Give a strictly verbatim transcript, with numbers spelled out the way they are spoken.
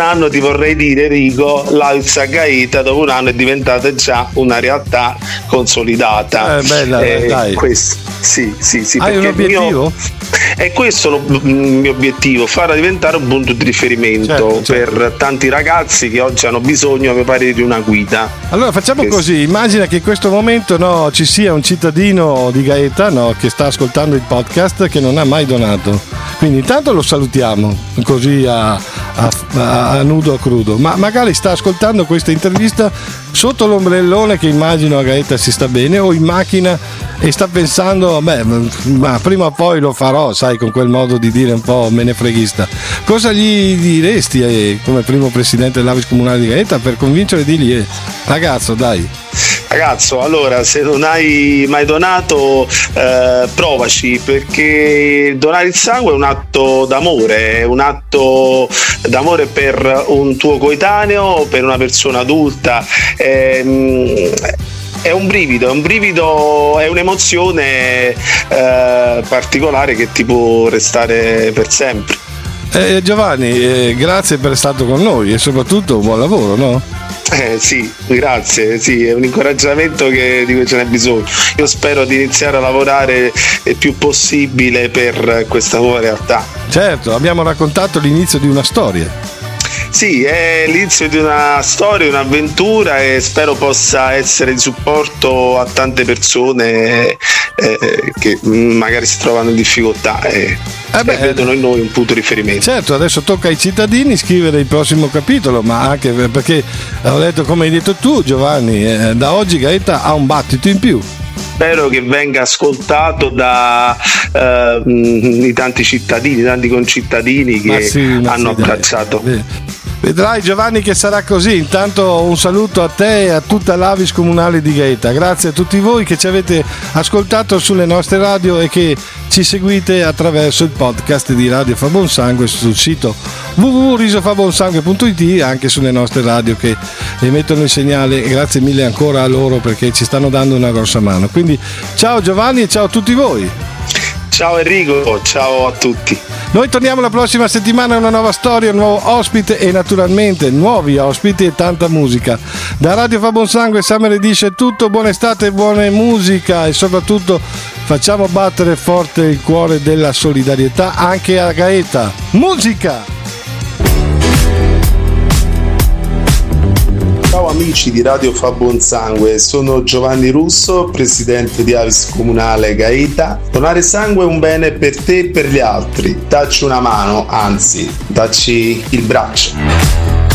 anno ti vorrei dire, Rico, l'Avis a Gaeta dopo un anno è diventata già una realtà consolidata. Eh, bella, eh, dai. Questo, sì, sì, sì. Hai un obiettivo? È questo lo, il mio obiettivo, farla diventare un punto di riferimento, certo, certo. per tanti ragazzi che oggi hanno bisogno, mi pare, di una guida. Allora facciamo che... così, immagina che in questo momento no, ci sia un cittadino di Gaeta, no, che sta ascoltando il podcast, che non ha mai donato, quindi intanto lo salutiamo così a, a, a, a nudo a crudo, ma magari sta ascoltando questa intervista sotto l'ombrellone, che immagino a Gaeta si sta bene, o in macchina e sta pensando, beh, ma prima o poi lo farò, sai, con quel modo di dire un po' menefreghista. Cosa gli diresti eh, come primo presidente dell'Avis Comunale di Gaeta per convincere di dirgli, eh, ragazzo, dai. Ragazzo, allora, se non hai mai donato, eh, provaci, perché donare il sangue è un atto d'amore, è un atto d'amore per un tuo coetaneo, per una persona adulta. Ehm, È un brivido, è un brivido, è un'emozione eh, particolare che ti può restare per sempre. Eh, Giovanni, eh, grazie per essere stato con noi e soprattutto buon lavoro, no? Eh, sì, grazie, sì, è un incoraggiamento che, di cui ce n'è bisogno. Io spero di iniziare a lavorare il più possibile per questa nuova realtà. Certo, abbiamo raccontato l'inizio di una storia. Sì, è l'inizio di una storia, un'avventura, e spero possa essere di supporto a tante persone eh, che magari si trovano in difficoltà e, eh beh, e vedono in noi un punto di riferimento. Certo, adesso tocca ai cittadini scrivere il prossimo capitolo, ma anche perché ho detto, come hai detto tu, Giovanni, eh, da oggi Gaeta ha un battito in più. Spero che venga ascoltato da eh, i tanti cittadini, tanti concittadini che sì, hanno sì, abbracciato. Dai. Vedrai, Giovanni, che sarà così. Intanto un saluto a te e a tutta l'Avis Comunale di Gaeta. Grazie a tutti voi che ci avete ascoltato sulle nostre radio e che ci seguite attraverso il podcast di Radio Fabonsangue sul sito w w w punto risofabonsangue punto i t e anche sulle nostre radio che emettono il segnale. Grazie mille ancora a loro perché ci stanno dando una grossa mano. Quindi ciao Giovanni e ciao a tutti voi. Ciao Enrico, ciao a tutti. Noi torniamo la prossima settimana, una nuova storia, un nuovo ospite e naturalmente nuovi ospiti e tanta musica. Da Radio Fabonsangue Summer Edition è tutto, buona estate, buona musica e soprattutto facciamo battere forte il cuore della solidarietà anche a Gaeta. Musica! Ciao amici di Radio Fabonsangue, sono Giovanni Russo, presidente di Avis Comunale Gaeta. Donare sangue è un bene per te e per gli altri. Dacci una mano, anzi, dacci il braccio.